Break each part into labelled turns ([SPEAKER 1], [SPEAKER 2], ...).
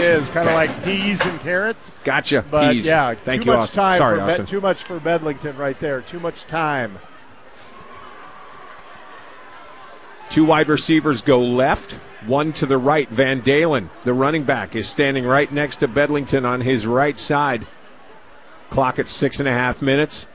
[SPEAKER 1] is. Kind of like peas and carrots.
[SPEAKER 2] Gotcha.
[SPEAKER 1] But,
[SPEAKER 2] peas.
[SPEAKER 1] yeah,
[SPEAKER 2] Thank
[SPEAKER 1] too
[SPEAKER 2] you,
[SPEAKER 1] much
[SPEAKER 2] Austin.
[SPEAKER 1] time.
[SPEAKER 2] Sorry, Austin.
[SPEAKER 1] Too much for Bedlington right there. Too much time.
[SPEAKER 2] 2 wide receivers go left, 1 to the right. Van Dalen, the running back, is standing right next to Bedlington on his right side. Clock at 6.5 minutes.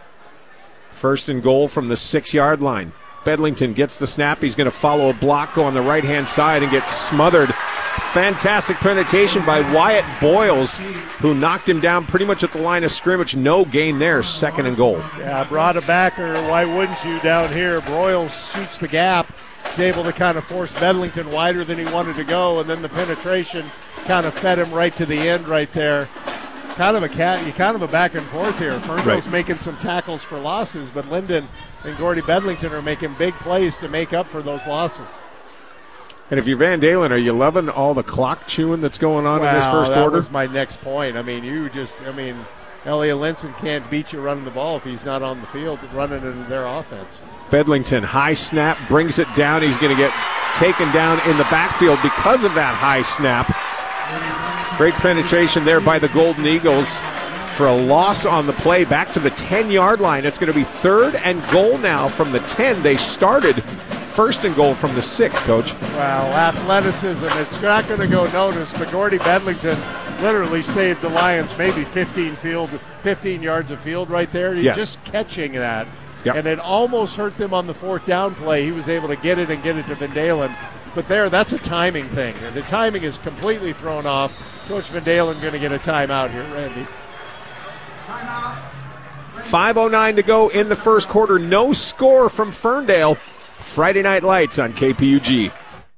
[SPEAKER 2] First and goal from the 6-yard line. Bedlington gets the snap. He's going to follow a block, go on the right-hand side, and get smothered. Fantastic penetration by Wyatt Boyles, who knocked him down pretty much at the line of scrimmage. No gain there. Second and goal.
[SPEAKER 1] Yeah, brought a backer. Why wouldn't you down here? Broyles shoots the gap. He's able to kind of force Bedlington wider than he wanted to go, and then the penetration kind of fed him right to the end right there. Kind of a back and forth here. Ferndale's making some tackles for losses, but Linden and Gordy Bedlington are making big plays to make up for those losses.
[SPEAKER 2] And if you're Van Dalen, are you loving all the clock chewing that's going on in this first quarter?
[SPEAKER 1] That was my next point. I mean, Elliot Linson can't beat you running the ball if he's not on the field running into their offense.
[SPEAKER 2] Bedlington, high snap, brings it down. He's going to get taken down in the backfield because of that high snap. Great penetration there by the Golden Eagles for a loss on the play back to the 10-yard line. It's going to be 3rd and goal now from the 10. They started 1st and goal from the 6, Coach.
[SPEAKER 1] Well, athleticism, it's not going to go noticed, but Gordy Bedlington literally saved the Lions maybe 15 yards of field right there. He's just catching that. Yep. And it almost hurt them on the 4th down play. He was able to get it to Van Dalen. But that's a timing thing. And the timing is completely thrown off. Coach Van Dalen going to get a timeout here, Randy.
[SPEAKER 2] Timeout. 5:09 to go in the first quarter. No score from Ferndale. Friday Night Lights on KPUG.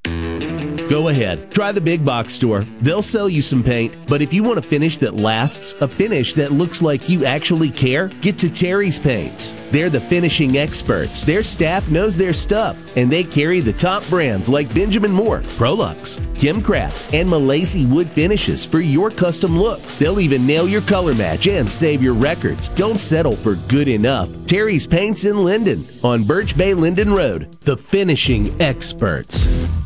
[SPEAKER 3] Go ahead, try the big box store. They'll sell you some paint, but if you want a finish that lasts, a finish that looks like you actually care, get to Terry's Paints. They're the finishing experts. Their staff knows their stuff, and they carry the top brands like Benjamin Moore, Prolux, Kimcraft, and Malaysia wood finishes for your custom look. They'll even nail your color match and save your records. Don't settle for good enough. Terry's Paints in Linden on Birch Bay Linden Road. The finishing experts.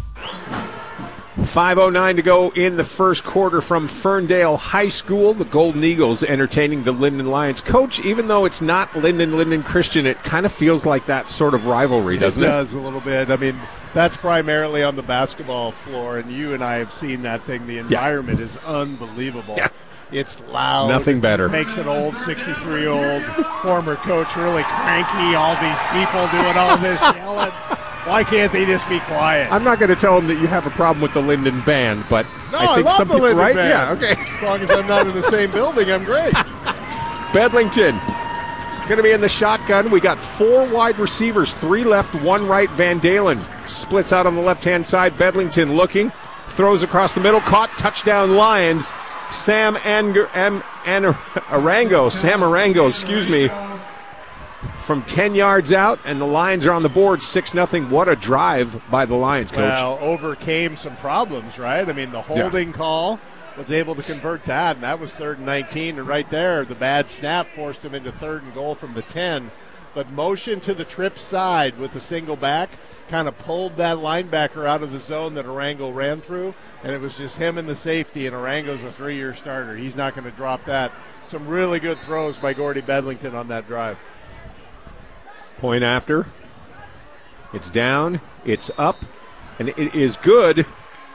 [SPEAKER 2] 5:09 to go in the first quarter from Ferndale High School. The Golden Eagles entertaining the Linden Lions. Coach, even though it's not Linden Christian, it kind of feels like that sort of rivalry, doesn't it?
[SPEAKER 1] It does a little bit. I mean, that's primarily on the basketball floor, and you and I have seen that thing. The environment is unbelievable. Yeah. It's loud.
[SPEAKER 2] Nothing better.
[SPEAKER 1] Makes an old 63-year-old former coach really cranky. All these people doing all this yelling. Why can't they just be quiet?
[SPEAKER 2] I'm not going to tell them that you have a problem with the Linden band, but
[SPEAKER 1] no,
[SPEAKER 2] I think
[SPEAKER 1] love
[SPEAKER 2] some
[SPEAKER 1] the
[SPEAKER 2] people,
[SPEAKER 1] Linden
[SPEAKER 2] right?
[SPEAKER 1] band.
[SPEAKER 2] Yeah, okay.
[SPEAKER 1] As long as I'm not in the same building, I'm great.
[SPEAKER 2] Bedlington going to be in the shotgun. We got 4 wide receivers, 3 left, 1 right. Van Dalen splits out on the left-hand side. Bedlington looking, throws across the middle, caught, touchdown Lions. Sam Arango, excuse me, from 10 yards out, and the Lions are on the board, 6-0. What a drive by the Lions, Coach.
[SPEAKER 1] Well, overcame some problems, right? I mean, the holding call was able to convert that, and that was 3rd and 19. And right there, the bad snap forced him into 3rd and goal from the 10. But motion to the trip side with the single back kind of pulled that linebacker out of the zone that Arango ran through, and it was just him and the safety, and Arango's a 3-year starter. He's not going to drop that. Some really good throws by Gordy Bedlington on that drive.
[SPEAKER 2] Point after. It's down. It's up. And it is good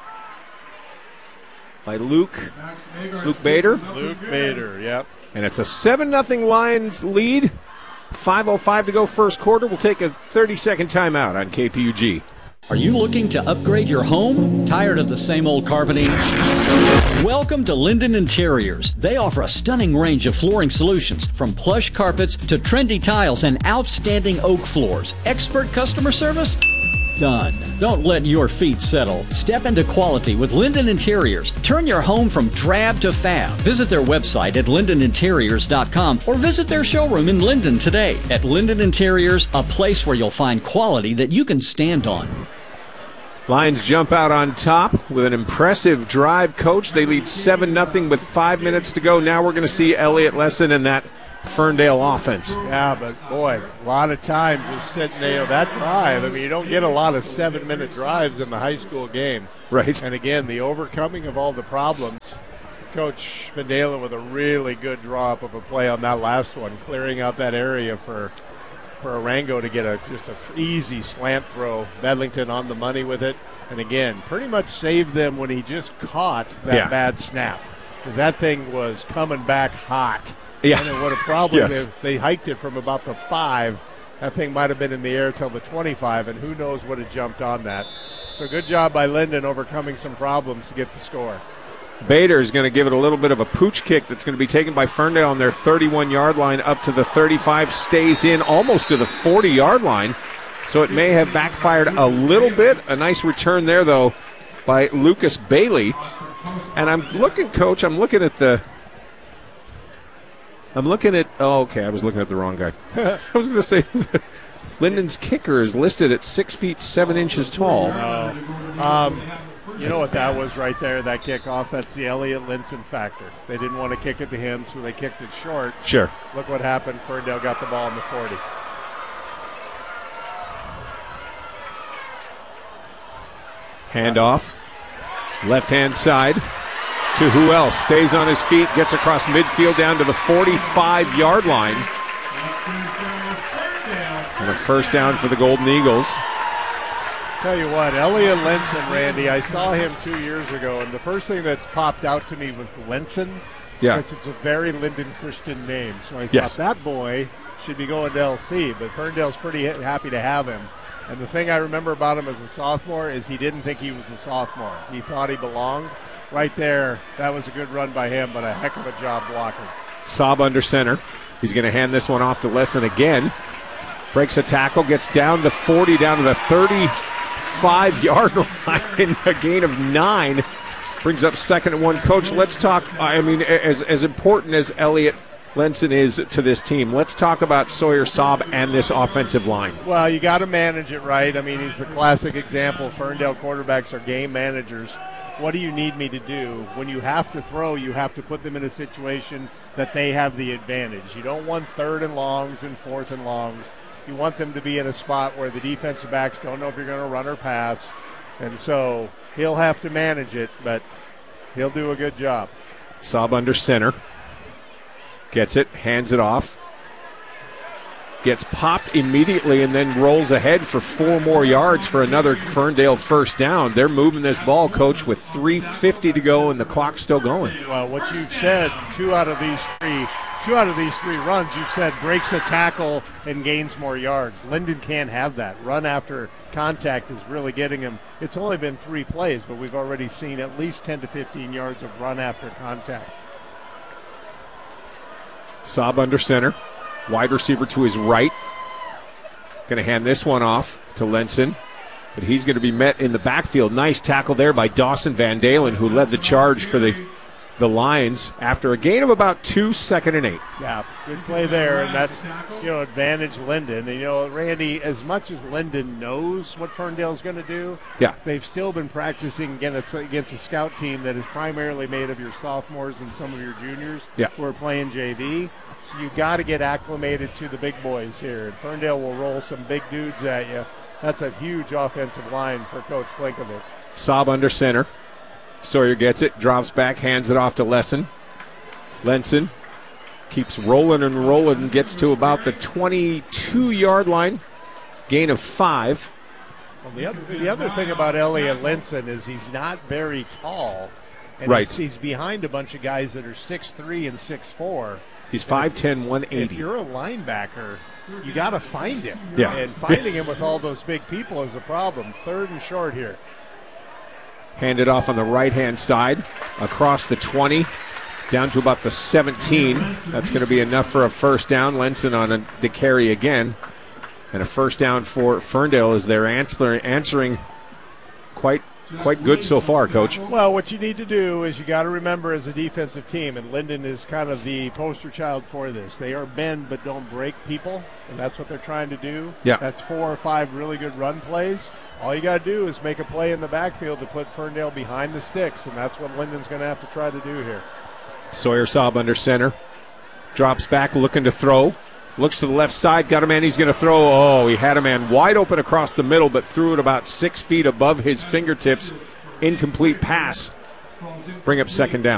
[SPEAKER 2] by Luke Bader.
[SPEAKER 1] Luke Bader, yep.
[SPEAKER 2] And it's a 7-0 Lions lead. 5:05 to go first quarter. We'll take a 30-second timeout on KPUG.
[SPEAKER 4] Are you looking to upgrade your home? Tired of the same old carpeting? Welcome to Linden Interiors. They offer a stunning range of flooring solutions, from plush carpets to trendy tiles and outstanding oak floors. Expert customer service? Done. Don't let your feet settle. Step into quality with Linden Interiors. Turn your home from drab to fab. Visit their website at lindeninteriors.com or visit their showroom in Linden today. At Linden Interiors, a place where you'll find quality that you can stand on.
[SPEAKER 2] Lions jump out on top with an impressive drive, Coach. They lead 7-0 with 5 minutes to go. Now we're going to see Elliot Lesson and that Ferndale offense.
[SPEAKER 1] Yeah, but boy, a lot of time just sitting there. That drive, I mean, you don't get a lot of 7-minute drives in the high school game.
[SPEAKER 2] Right.
[SPEAKER 1] And again, the overcoming of all the problems. Coach Van Dalen with a really good draw up of a play on that last one, clearing out that area for Arango to get just an easy slant throw. Bedlington on the money with it. And again, pretty much saved them when he just caught that bad snap, because that thing was coming back hot.
[SPEAKER 2] Yeah.
[SPEAKER 1] And it would have probably, they hiked it from about the 5. That thing might have been in the air till the 25, and who knows what had jumped on that. So good job by Linden overcoming some problems to get the score.
[SPEAKER 2] Bader is going to give it a little bit of a pooch kick that's going to be taken by Ferndale on their 31-yard line up to the 35, stays in almost to the 40-yard line. So it may have backfired a little bit. A nice return there, though, by Lucas Bailey. And I'm looking, Coach, I was looking at the wrong guy. I was going to say Linden's kicker is listed at 6 feet 7 inches tall.
[SPEAKER 1] You know what that was right there, that kickoff? That's the Elliot Linson factor. They didn't want to kick it to him, so they kicked it short.
[SPEAKER 2] Sure.
[SPEAKER 1] Look what happened. Ferndale got the ball in the 40.
[SPEAKER 2] Handoff. Left-hand side to who else? Stays on his feet, gets across midfield down to the 45-yard line. And a first down for the Golden Eagles.
[SPEAKER 1] Tell you what, Elliot Linson, Randy, I saw him 2 years ago, and the first thing that popped out to me was Linson.
[SPEAKER 2] Yeah.
[SPEAKER 1] Because it's a very Linden Christian name. So I thought that boy should be going to LC, but Ferndale's pretty happy to have him. And the thing I remember about him as a sophomore is he didn't think he was a sophomore. He thought he belonged. Right there, that was a good run by him, but a heck of a job blocking.
[SPEAKER 2] Saab under center. He's going to hand this one off to Lesson again. Breaks a tackle, gets down the 40, down to the 35-yard line, a gain of 9. Brings up 2nd and 1. Coach, let's talk, as important as Elliot Lenson is to this team, let's talk about Sawyer Saab and this offensive line.
[SPEAKER 1] Well, you got to manage it right. I mean, he's the classic example. Ferndale quarterbacks are game managers. What do you need me to do? When you have to throw, you have to put them in a situation that they have the advantage. You don't want 3rd and longs and 4th and longs. You want them to be in a spot where the defensive backs don't know if you're going to run or pass. And so he'll have to manage it, but he'll do a good job.
[SPEAKER 2] Saab under center. Gets it, hands it off. Gets popped immediately and then rolls ahead for 4 more yards for another Ferndale first down. They're moving this ball, Coach, with 3:50 to go and the clock's still going.
[SPEAKER 1] Well, what you've said, two out of these three runs, you've said breaks a tackle and gains more yards. Linden can't have that. Run after contact is really getting him. It's only been 3 plays, but we've already seen at least 10 to 15 yards of run after contact.
[SPEAKER 2] Saab under center. Wide receiver to his right. Going to hand this one off to Lenson. But he's going to be met in the backfield. Nice tackle there by Dawson Van Dalen, who led the charge for the Lions after a gain of about 2, 2nd and 8.
[SPEAKER 1] Yeah, good play there, and that's, advantage Linden. And, Randy, as much as Linden knows what Ferndale's going to do, they've still been practicing against a scout team that is primarily made of your sophomores and some of your juniors who are playing JV. So you got to get acclimated to the big boys here. And Ferndale will roll some big dudes at you. That's a huge offensive line for Coach Plinkovic.
[SPEAKER 2] Saab under center. Sawyer gets it, drops back, hands it off to Lesson. Lenson keeps rolling and rolling and gets to about the 22-yard line. Gain of 5.
[SPEAKER 1] Well, the other thing about Elliot Lenson is he's not very tall. And he's behind a bunch of guys that are 6'3" and 6'4".
[SPEAKER 2] He's 5'10", 180.
[SPEAKER 1] If you're a linebacker, you got to find him.
[SPEAKER 2] Yeah.
[SPEAKER 1] And finding him with all those big people is a problem. 3rd and short here.
[SPEAKER 2] Handed off on the right-hand side, across the 20, down to about the 17. That's going to be enough for a first down. Lenson on the carry again. And a first down for Ferndale as they're answering quite good so far, Coach.
[SPEAKER 1] Well, what you need to do is you got to remember as a defensive team, and Linden is kind of the poster child for this. They are bend but don't break people, and that's what they're trying to do.
[SPEAKER 2] Yeah.
[SPEAKER 1] That's 4 or 5 really good run plays. All you got to do is make a play in the backfield to put Ferndale behind the sticks, and that's what Linden's going to have to try to do here.
[SPEAKER 2] Sawyer Saab under center. Drops back, looking to throw. Looks to the left side, got a man he's going to throw. Oh, he had a man wide open across the middle, but threw it about 6 feet above his fingertips. Incomplete pass. Bring up second down.